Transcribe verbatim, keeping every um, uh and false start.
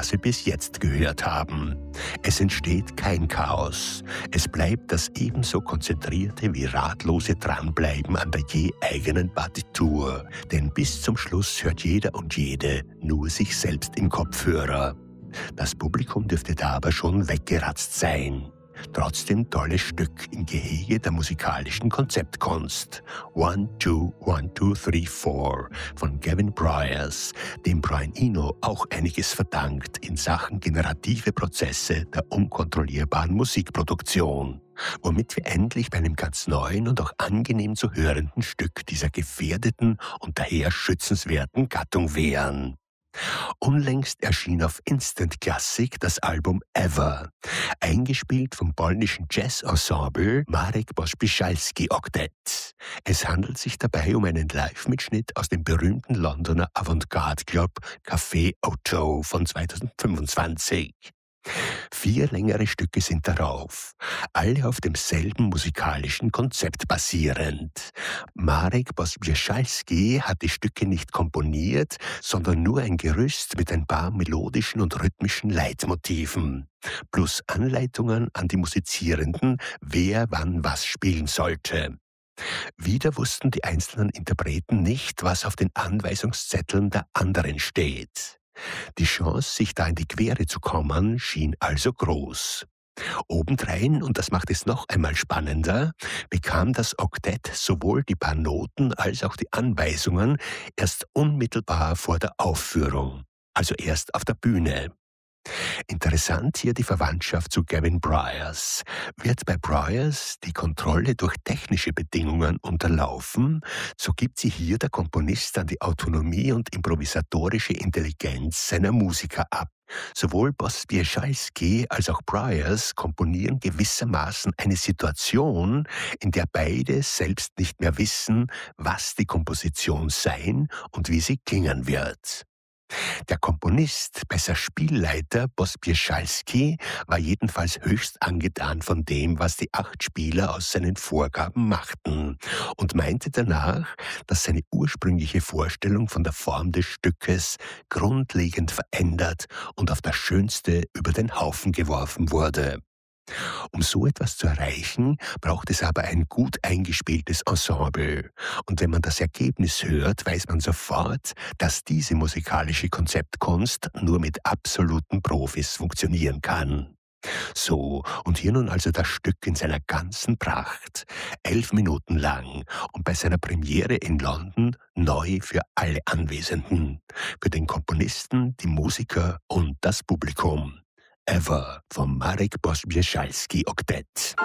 was Sie bis jetzt gehört haben. Es entsteht kein Chaos. Es bleibt das ebenso konzentrierte wie ratlose Dranbleiben an der je eigenen Partitur. Denn bis zum Schluss hört jeder und jede nur sich selbst im Kopfhörer. Das Publikum dürfte da aber schon weggeratzt sein. Trotzdem tolles Stück im Gehege der musikalischen Konzeptkunst. One, two, one, two, three, four von Gavin Bryars, dem Brian Eno auch einiges verdankt in Sachen generative Prozesse der unkontrollierbaren Musikproduktion. Womit wir endlich bei einem ganz neuen und auch angenehm zu hörenden Stück dieser gefährdeten und daher schützenswerten Gattung wären. Unlängst erschien auf Instant Classic das Album Ever, eingespielt vom polnischen Jazz-Ensemble Marek Pospieszalski Oktett. Es handelt sich dabei um einen Live-Mitschnitt aus dem berühmten Londoner Avantgarde-Club Café Oto von zweitausendfünfundzwanzig. Vier längere Stücke sind darauf, alle auf demselben musikalischen Konzept basierend. Marek Pospieszalski hat die Stücke nicht komponiert, sondern nur ein Gerüst mit ein paar melodischen und rhythmischen Leitmotiven, plus Anleitungen an die Musizierenden, wer wann was spielen sollte. Wieder wussten die einzelnen Interpreten nicht, was auf den Anweisungszetteln der anderen steht. Die Chance, sich da in die Quere zu kommen, schien also groß. Obendrein, und das macht es noch einmal spannender, bekam das Oktett sowohl die paar Noten als auch die Anweisungen erst unmittelbar vor der Aufführung, also erst auf der Bühne. Interessant hier die Verwandtschaft zu Gavin Bryars. Wird bei Bryars die Kontrolle durch technische Bedingungen unterlaufen, so gibt sie hier der Komponist dann die Autonomie und improvisatorische Intelligenz seiner Musiker ab. Sowohl Pospieszalski als auch Bryars komponieren gewissermaßen eine Situation, in der beide selbst nicht mehr wissen, was die Komposition sein und wie sie klingen wird. Der Komponist, besser Spielleiter Pospieszalski, war jedenfalls höchst angetan von dem, was die acht Spieler aus seinen Vorgaben machten und meinte danach, dass seine ursprüngliche Vorstellung von der Form des Stückes grundlegend verändert und auf das Schönste über den Haufen geworfen wurde. Um so etwas zu erreichen, braucht es aber ein gut eingespieltes Ensemble. Und wenn man das Ergebnis hört, weiß man sofort, dass diese musikalische Konzeptkunst nur mit absoluten Profis funktionieren kann. So, und hier nun also das Stück in seiner ganzen Pracht, elf Minuten lang und bei seiner Premiere in London neu für alle Anwesenden, für den Komponisten, die Musiker und das Publikum. Ever vom Marek Pospieszalski Oktett.